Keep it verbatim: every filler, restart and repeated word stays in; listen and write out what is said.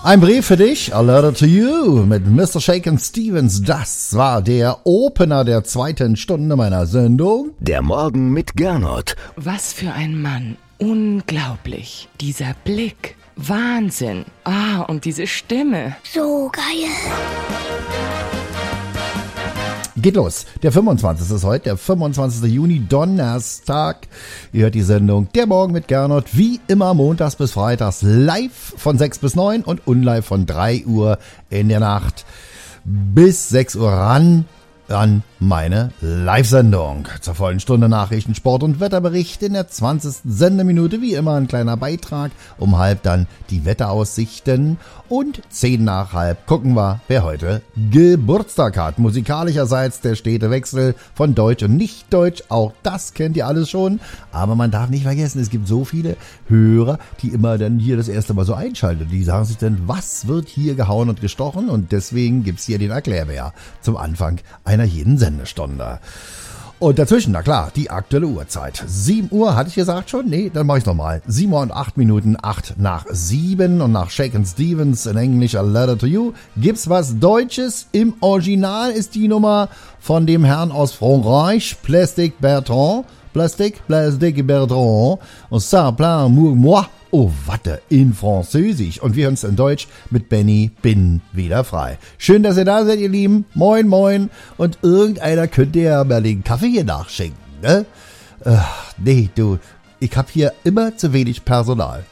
Ein Brief für dich, a letter to you, mit Mister Shakin' Stevens. Das war der Opener der zweiten Stunde meiner Sendung. Der Morgen mit Gernot. Was für ein Mann. Unglaublich. Dieser Blick. Wahnsinn. Ah, und diese Stimme. So geil. Geht los. Der fünfundzwanzigste ist heute, der fünfundzwanzigste Juni, Donnerstag. Ihr hört die Sendung Der Morgen mit Gernot, wie immer montags bis freitags, live von sechs bis neun und unlive von drei Uhr in der Nacht bis sechs Uhr ran an meine Live-Sendung. Zur vollen Stunde Nachrichten, Sport und Wetterbericht in der zwanzigsten Sendeminute. Wie immer ein kleiner Beitrag. Um halb dann die Wetteraussichten. Und zehn nach halb gucken wir, wer heute Geburtstag hat. Musikalischerseits der stete Wechsel von Deutsch und Nicht-Deutsch. Auch das kennt ihr alles schon. Aber man darf nicht vergessen, es gibt so viele Hörer, die immer dann hier das erste Mal so einschalten. Die sagen sich dann, was wird hier gehauen und gestochen? Und deswegen gibt's hier den Erklärbär zum Anfang einer jeden Sendestunde. Und dazwischen, na klar, die aktuelle Uhrzeit. sieben Uhr, hatte ich gesagt schon? Nee, dann mach ich's nochmal. sieben Uhr und acht Minuten, acht nach sieben. Und nach Shakin' Stevens in Englisch, a letter to you, gibt's was Deutsches. Im Original ist die Nummer von dem Herrn aus Frankreich, Plastic Bertrand. Plastic, Plastic Bertrand. Und ça, plein, moi, moi. Oh, warte, in Französisch. Und wir hören's in Deutsch mit Benny, bin wieder frei. Schön, dass ihr da seid, ihr Lieben. Moin, moin. Und irgendeiner könnte ja mal den Kaffee hier nachschenken, ne? Äh, nee, du, ich hab hier immer zu wenig Personal.